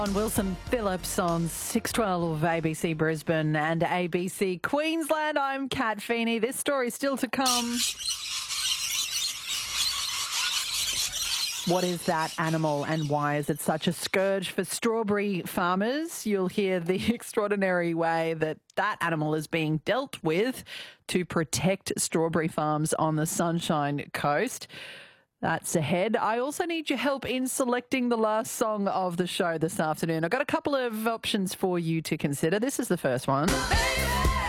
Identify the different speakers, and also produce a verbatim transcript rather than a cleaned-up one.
Speaker 1: On Wilson Phillips on six twelve A B C Brisbane and A B C Queensland. I'm Kat Feeney. This story is still to come. What is that animal and why is it such a scourge for strawberry farmers? You'll hear the extraordinary way that that animal is being dealt with to protect strawberry farms on the Sunshine Coast. That's ahead. I also need your help in selecting the last song of the show this afternoon. I've got a couple of options for you to consider. This is the first one. Baby!